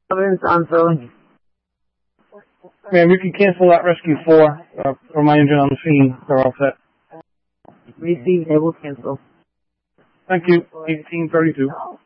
Providence on Sterling. Ma'am, you can cancel that rescue 4 for my engine on the scene. They're all set. Received, they will cancel. Thank you. 1832.